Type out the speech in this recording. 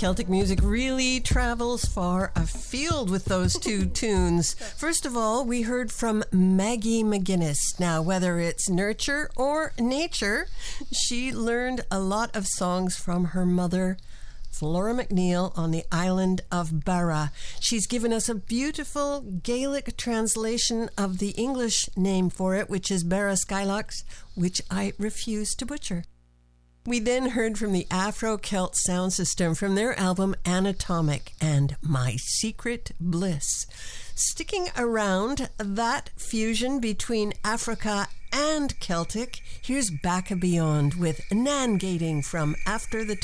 Celtic music really travels far afield with those two tunes. First of all, we heard from Maggie McGuinness. Now, whether it's nurture or nature, she learned a lot of songs from her mother, Flora McNeil, on the island of Barra. She's given us a beautiful Gaelic translation of the English name for it, which is Barra Skylarks, which I refuse to butcher. We then heard from the Afro-Celt sound system from their album Anatomic and My Secret Bliss. Sticking around that fusion between Africa and Celtic, here's Back a Beyond with Nan Gating from After the